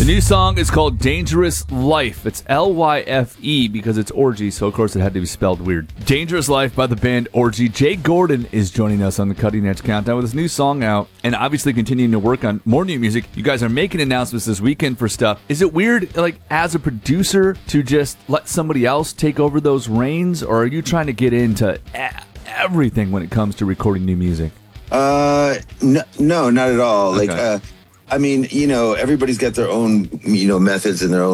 The new song is called Dangerous Life. It's Lyfe because it's orgy, so of course it had to be spelled weird. Dangerous Life by the band Orgy. Jay Gordon is joining us on the Cutting Edge Countdown with his new song out and obviously continuing to work on more new music. You guys are making announcements this weekend for stuff. Is it weird, like, as a producer to just let somebody else take over those reins, or are you trying to get into everything when it comes to recording new music? No, not at all. Okay. Like, I mean, everybody's got their own, methods and their own